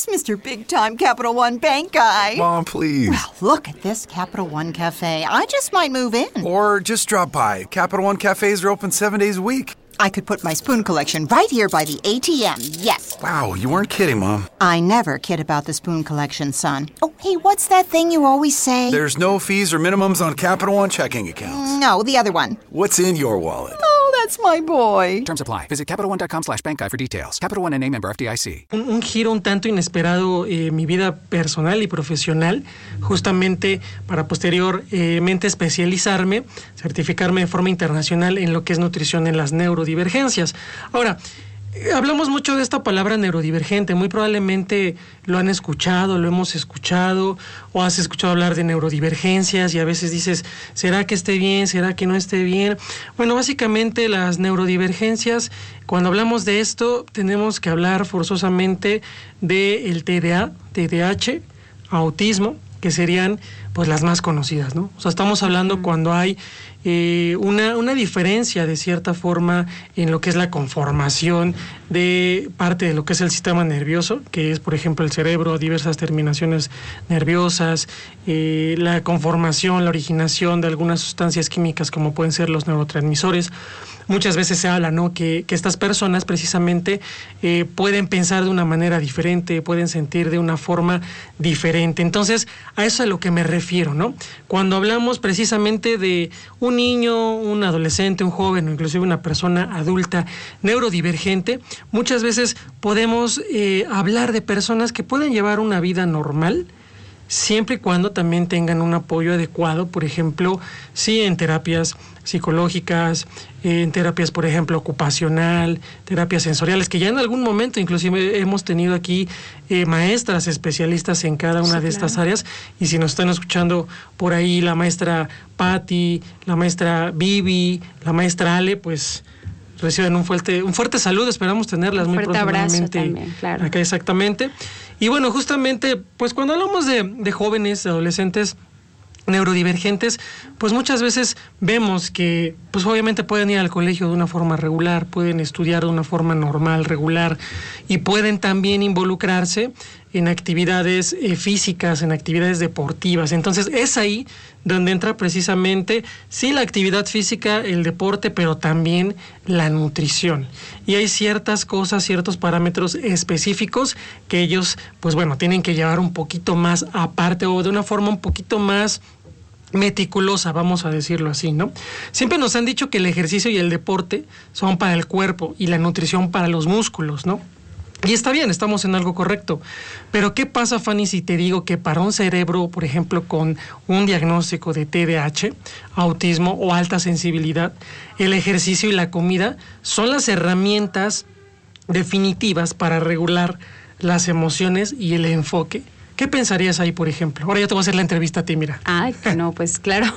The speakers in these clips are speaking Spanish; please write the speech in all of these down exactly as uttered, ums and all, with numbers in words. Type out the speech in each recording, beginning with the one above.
is Mister Big Time Capital One Bank guy. Mom, please. Well, look at this Capital One Cafe. I just might move in. Or just drop by. Capital One cafes are open seven days a week. I could put my spoon collection right here by the A T M, yes. Wow, you weren't kidding, Mom. I never kid about the spoon collection, son. Oh, hey, what's that thing you always say? There's no fees or minimums on Capital One checking accounts. No, the other one. What's in your wallet? Oh, that's my boy. Terms apply. Visit CapitalOne.com slash bank guide for details. Capital One N A member F D I C. Un, un giro un tanto inesperado en eh, mi vida personal y profesional, justamente para posteriormente especializarme, certificarme de forma internacional en lo que es nutrición en las neurodivergencias. Ahora, eh, hablamos mucho de esta palabra neurodivergente, muy probablemente lo han escuchado, lo hemos escuchado, o has escuchado hablar de neurodivergencias y a veces dices, ¿será que esté bien? ¿Será que no esté bien? Bueno, básicamente las neurodivergencias, cuando hablamos de esto, tenemos que hablar forzosamente del T D A, T D A H, autismo, que serían pues las más conocidas, ¿no? O sea, estamos hablando uh-huh. cuando hay eh, una, una diferencia de cierta forma en lo que es la conformación de parte de lo que es el sistema nervioso, que es, por ejemplo, el cerebro, diversas terminaciones nerviosas, eh, la conformación, la originación de algunas sustancias químicas como pueden ser los neurotransmisores. Muchas veces se habla, ¿no?, que, que estas personas precisamente eh, pueden pensar de una manera diferente, pueden sentir de una forma diferente. Entonces, a eso es a lo que me refiero, ¿no? Cuando hablamos precisamente de un niño, un adolescente, un joven o inclusive una persona adulta neurodivergente, muchas veces podemos eh, hablar de personas que pueden llevar una vida normal, siempre y cuando también tengan un apoyo adecuado, por ejemplo, sí, en terapias psicológicas, en terapias, por ejemplo, ocupacional, terapias sensoriales, que ya en algún momento inclusive hemos tenido aquí eh, maestras especialistas en cada una sí, de estas claro. áreas, y si nos están escuchando por ahí la maestra Patti, la maestra Vivi, la maestra Ale, pues reciben un fuerte, un fuerte saludo, esperamos tenerlas un muy próximamente también, claro. acá exactamente. Y bueno, justamente, pues cuando hablamos de, de jóvenes, de adolescentes neurodivergentes, pues muchas veces vemos que, pues obviamente pueden ir al colegio de una forma regular, pueden estudiar de una forma normal, regular, y pueden también involucrarse en actividades eh, físicas, en actividades deportivas. Entonces es ahí donde entra precisamente, sí, la actividad física, el deporte, pero también la nutrición. Y hay ciertas cosas, ciertos parámetros específicos que ellos, pues bueno, tienen que llevar un poquito más aparte o de una forma un poquito más meticulosa, vamos a decirlo así, ¿no? Siempre nos han dicho que el ejercicio y el deporte son para el cuerpo y la nutrición para los músculos, ¿no? Y está bien, estamos en algo correcto. Pero ¿qué pasa, Fanny, si te digo que para un cerebro, por ejemplo, con un diagnóstico de T D A H, autismo o alta sensibilidad, el ejercicio y la comida son las herramientas definitivas para regular las emociones y el enfoque? ¿Qué pensarías ahí, por ejemplo? Ahora ya te voy a hacer la entrevista a ti, mira. Ay, no, pues claro.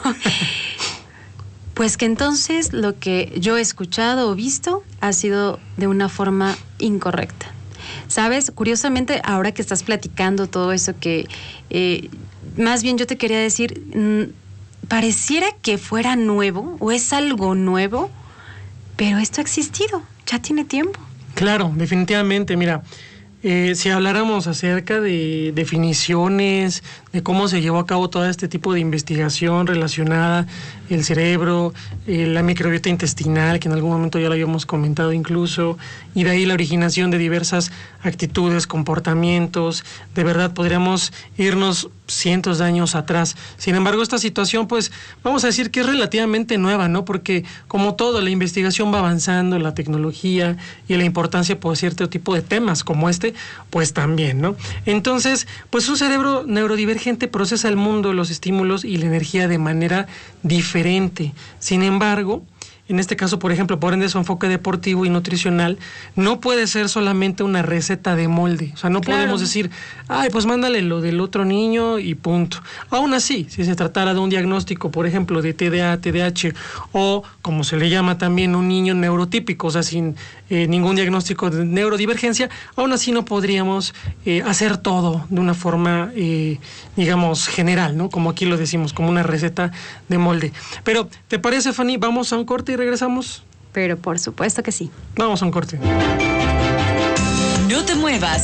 Pues que entonces lo que yo he escuchado o visto ha sido de una forma incorrecta. ¿Sabes? Curiosamente, ahora que estás platicando todo eso que... Eh, más bien yo te quería decir, mmm, pareciera que fuera nuevo o es algo nuevo, pero esto ha existido, ya tiene tiempo. Claro, definitivamente, mira... Eh, si habláramos acerca de definiciones, de cómo se llevó a cabo todo este tipo de investigación relacionada el cerebro, eh, la microbiota intestinal, que en algún momento ya lo habíamos comentado incluso, y de ahí la originación de diversas actitudes, comportamientos, de verdad podríamos irnos cientos de años atrás. Sin embargo, esta situación, pues, vamos a decir que es relativamente nueva, ¿no? Porque, como todo, la investigación va avanzando, la tecnología y la importancia por cierto tipo de temas como este, pues también, ¿no? Entonces, pues un cerebro neurodivergente procesa el mundo, los estímulos y la energía de manera diferente. Sin embargo, en este caso, por ejemplo, por ende su enfoque deportivo y nutricional no puede ser solamente una receta de molde. O sea, no claro. podemos decir, ay, pues mándale lo del otro niño y punto. Aún así, si se tratara de un diagnóstico, por ejemplo, de T D A, T D A H, o como se le llama también un niño neurotípico, o sea, sin eh, ningún diagnóstico de neurodivergencia, aún así no podríamos eh, hacer todo de una forma, eh, digamos, general, ¿no? Como aquí lo decimos, como una receta de molde. Pero, ¿te parece, Fanny? Vamos a un corte y regresamos. Pero por supuesto que sí. Vamos a un corte. No te muevas.